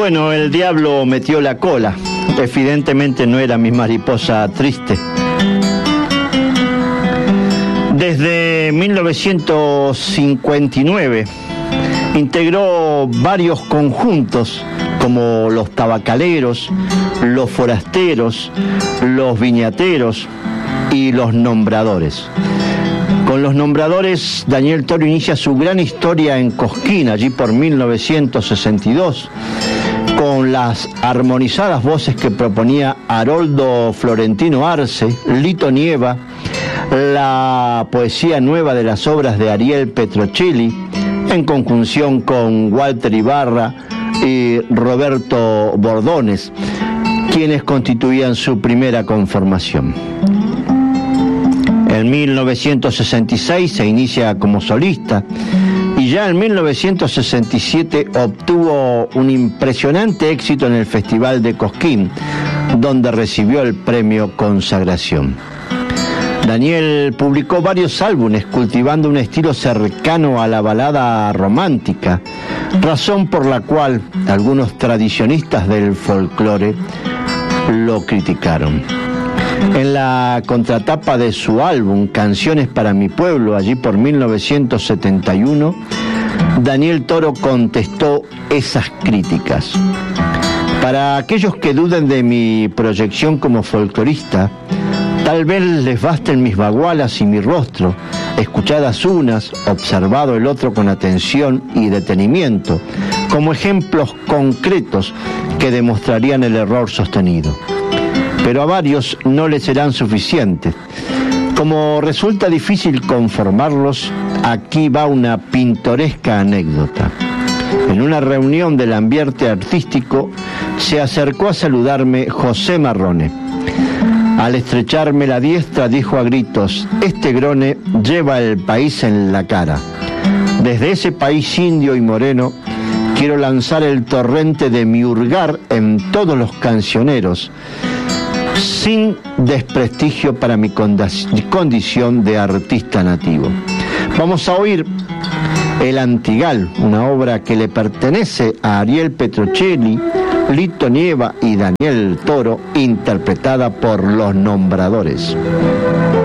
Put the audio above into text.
Bueno, el diablo metió la cola. Evidentemente no era mi mariposa triste. Desde 1959 integró varios conjuntos como los tabacaleros, los forasteros, los viñateros y los nombradores. Con los nombradores, Daniel Toro inicia su gran historia en Cosquín, allí por 1962, con las armonizadas voces que proponía Haroldo Florentino Arce, Lito Nieva, la poesía nueva de las obras de Ariel Petrocelli, en conjunción con Walter Ibarra y Roberto Bordones, quienes constituían su primera conformación. En 1966 se inicia como solista y ya en 1967 obtuvo un impresionante éxito en el Festival de Cosquín, donde recibió el premio Consagración. Daniel publicó varios álbumes cultivando un estilo cercano a la balada romántica, razón por la cual algunos tradicionistas del folclore lo criticaron. En la contratapa de su álbum Canciones para mi pueblo, allí por 1971, Daniel Toro contestó esas críticas. Para aquellos que duden de mi proyección como folclorista, tal vez les basten mis bagualas y mi rostro, escuchadas unas, observado el otro con atención y detenimiento, como ejemplos concretos que demostrarían el error sostenido. Pero a varios no les serán suficientes. Como resulta difícil conformarlos, aquí va una pintoresca anécdota. En una reunión del ambiente artístico se acercó a saludarme José Marrone. Al estrecharme la diestra dijo a gritos: "Este grone lleva el país en la cara. Desde ese país indio y moreno quiero lanzar el torrente de mi hurgar en todos los cancioneros, sin desprestigio para mi condición de artista nativo". Vamos a oír El Antigal, una obra que le pertenece a Ariel Petrocelli, Lito Nieva y Daniel Toro, interpretada por los Nombradores.